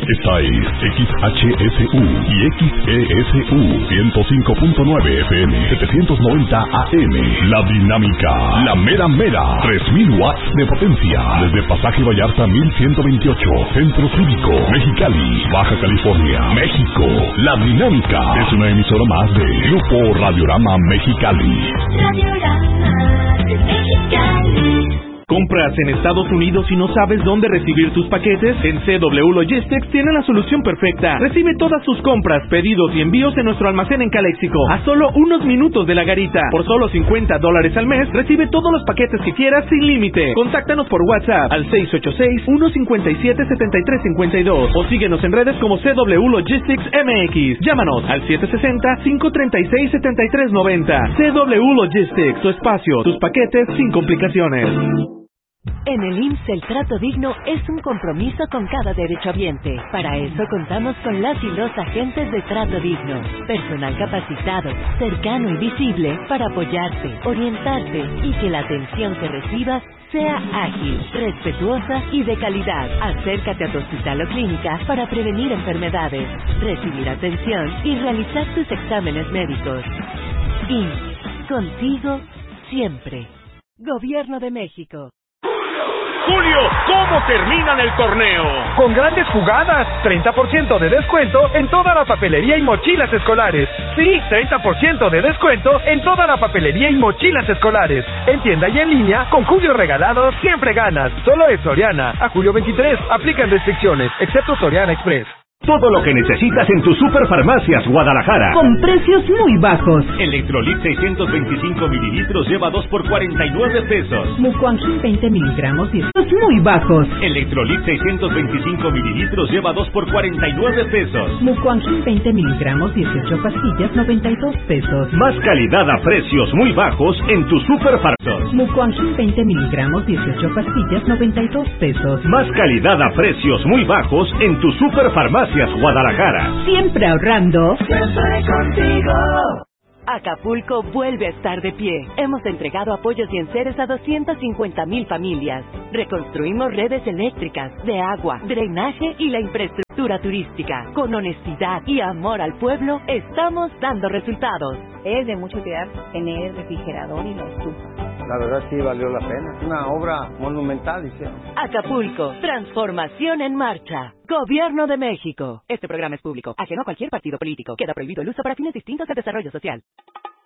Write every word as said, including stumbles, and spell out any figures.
Esta es X H S U y X E S U ciento cinco punto nueve F M, setecientos noventa A M. La Dinámica, la mera mera, tres mil watts de potencia. Desde Pasaje Vallarta mil ciento veintiocho, Centro Cívico, Mexicali, Baja California, México. La Dinámica es una emisora más de Grupo Radiorama Mexicali. Radiorama de Mexicali. ¿Compras en Estados Unidos y no sabes dónde recibir tus paquetes? En C W Logistics tiene la solución perfecta. Recibe todas tus compras, pedidos y envíos en nuestro almacén en Caléxico, a solo unos minutos de la garita. Por solo cincuenta dólares al mes, recibe todos los paquetes que quieras sin límite. Contáctanos por WhatsApp al seis ocho seis, uno cinco siete, siete tres cinco dos o síguenos en redes como C W Logistics M X. Llámanos al siete seis cero, cinco tres seis, siete tres nueve cero. C W Logistics, tu espacio, tus paquetes sin complicaciones. En el I M S S el trato digno es un compromiso con cada derechohabiente. Para eso contamos con las y los agentes de trato digno. Personal capacitado, cercano y visible para apoyarte, orientarte y que la atención que recibas sea ágil, respetuosa y de calidad. Acércate a tu hospital o clínica para prevenir enfermedades, recibir atención y realizar tus exámenes médicos. I M S S, contigo siempre. Gobierno de México. Julio, ¿cómo terminan el torneo? Con grandes jugadas, treinta por ciento de descuento en toda la papelería y mochilas escolares. Sí, treinta por ciento de descuento en toda la papelería y mochilas escolares. En tienda y en línea, con Julio regalado, siempre ganas. Solo es Soriana. A julio veintitrés, aplican restricciones, excepto Soriana Express. Todo lo que necesitas en tus Superfarmacias Guadalajara. Con precios muy bajos. Electrolit seiscientos veinticinco mililitros lleva dos por cuarenta y nueve pesos. Mucoangin veinte miligramos, diecios muy bajos. Electrolit seiscientos veinticinco mililitros lleva dos por cuarenta y nueve pesos. Mucoangin veinte miligramos, dieciocho pastillas, noventa y dos pesos. Más calidad a precios muy bajos en tus Superfarmacias. Mucoangin veinte miligramos, dieciocho pastillas, noventa y dos pesos. Más calidad a precios muy bajos en tus Superfarmacias Guadalajara. Siempre ahorrando. Siempre contigo. Acapulco vuelve a estar de pie. Hemos entregado apoyos y enseres a doscientas cincuenta mil familias. Reconstruimos redes eléctricas, de agua, drenaje y la infraestructura turística. Con honestidad y amor al pueblo, estamos dando resultados. Es de mucha utilidad tener refrigerador y los tubos. La verdad sí valió la pena. Es una obra monumental, hicieron. Acapulco, transformación en marcha. Gobierno de México. Este programa es público, ajeno a cualquier partido político. Queda prohibido el uso para fines distintos del desarrollo social.